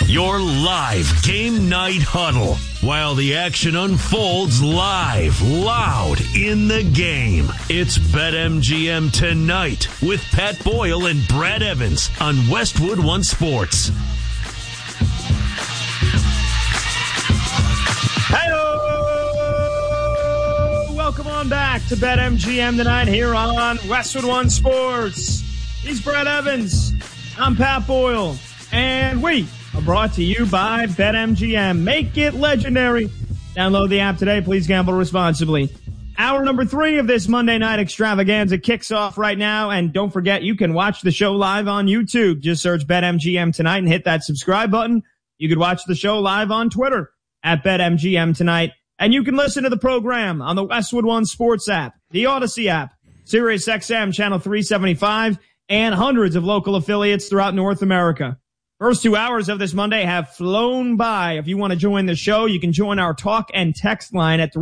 Your live game night huddle while the action unfolds live, loud in the game. It's BetMGM Tonight with Pat Boyle and Brad Evans on Westwood One Sports. Hello! Welcome on back to BetMGM Tonight here on Westwood One Sports. He's Brad Evans. I'm Pat Boyle. And we are brought to you by BetMGM. Make it legendary. Download the app today. Please gamble responsibly. Hour number 3 of this Monday night extravaganza kicks off right now. And don't forget, you can watch the show live on YouTube. Just search BetMGM Tonight and hit that subscribe button. You could watch the show live on Twitter at BetMGM Tonight. And you can listen to the program on the Westwood One Sports app, the Odyssey app, Sirius XM Channel 375, and hundreds of local affiliates throughout North America. First 2 hours of this Monday have flown by. If you want to join the show, you can join our talk and text line at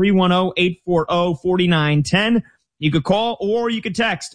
310-840-4910. You could call or you could text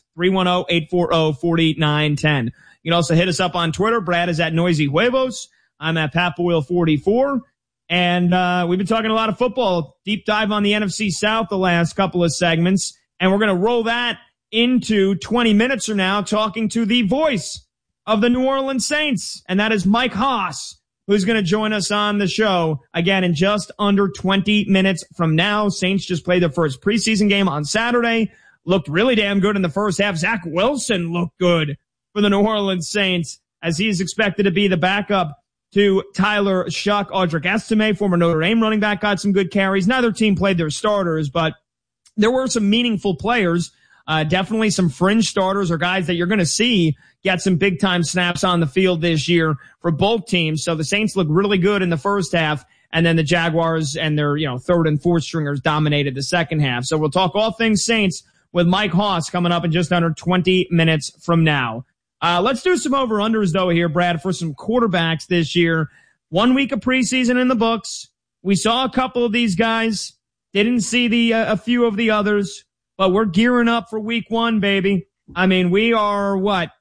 310-840-4910. You can also hit us up on Twitter. Brad is at Noisy Huevos. I'm at Pat Boyle 44. And we've been talking a lot of football. Deep dive on the NFC South the last couple of segments. And we're going to roll that into 20 minutes from now, talking to the voice of the New Orleans Saints, and that is Mike Haas, who's going to join us on the show again in just under 20 minutes from now. Saints just played their first preseason game on Saturday, looked really damn good in the first half. Zach Wilson looked good for the New Orleans Saints as he is expected to be the backup to Tyler Shuck. Audric Estime, former Notre Dame running back, got some good carries. Neither team played their starters, but there were some meaningful players. Definitely some fringe starters or guys that you're going to see get some big time snaps on the field this year for both teams. So the Saints look really good in the first half, and then the Jaguars and their, third and fourth stringers dominated the second half. So we'll talk all things Saints with Mike Haas coming up in just under 20 minutes from now. Let's do some over-unders though here, Brad, for some quarterbacks this year. 1 week of preseason in the books. We saw a couple of these guys. Didn't see a few of the others. But we're gearing up for week 1, baby. I mean, we are,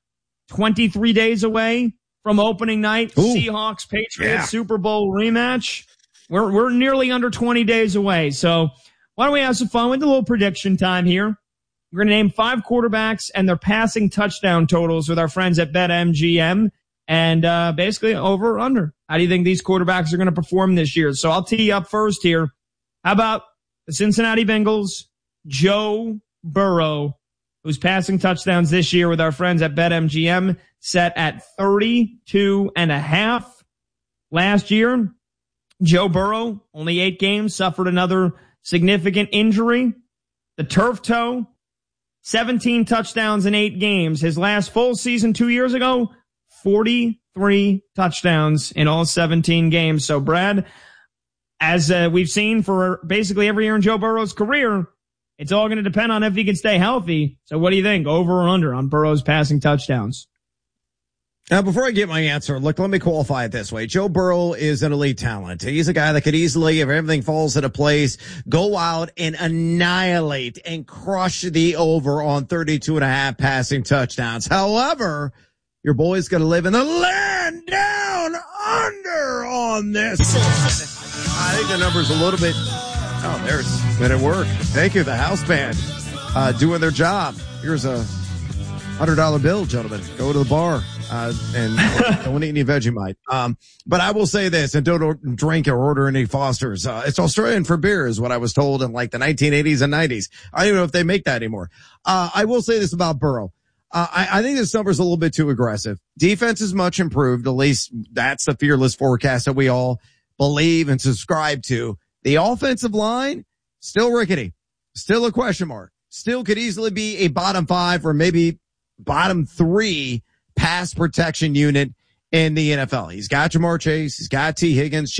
23 days away from opening night? Ooh. Seahawks, Patriots, Super Bowl rematch. We're nearly under 20 days away. So why don't we have some fun with a little prediction time here? We're going to name 5 quarterbacks and their passing touchdown totals with our friends at BetMGM. And basically over or under. How do you think these quarterbacks are going to perform this year? So I'll tee you up first here. How about the Cincinnati Bengals? Joe Burrow, who's passing touchdowns this year with our friends at BetMGM, set at 32.5. Last year, Joe Burrow, only 8 games, suffered another significant injury. The turf toe, 17 touchdowns in 8 games. His last full season 2 years ago, 43 touchdowns in all 17 games. So, Brad, as we've seen for basically every year in Joe Burrow's career, it's all going to depend on if he can stay healthy. So what do you think, over or under on Burrow's passing touchdowns? Now, before I get my answer, look, let me qualify it this way. Joe Burrow is an elite talent. He's a guy that could easily, if everything falls into place, go out and annihilate and crush the over on 32.5 passing touchdowns. However, your boy's going to live in the land down under on this. I think the number's a little bit... Oh, did it work? Thank you, the house band, doing their job. Here's a $100 bill, gentlemen. Go to the bar, and don't eat any Vegemite. But I will say this, and don't drink or order any Fosters. It's Australian for beer is what I was told in like the 1980s and 90s. I don't even know if they make that anymore. I will say this about Burrow. I think this number's a little bit too aggressive. Defense is much improved. At least that's the fearless forecast that we all believe and subscribe to. The offensive line, still rickety, still a question mark, still could easily be a bottom 5 or maybe bottom 3 pass protection unit in the NFL. He's got Jamar Chase, he's got T. Higgins,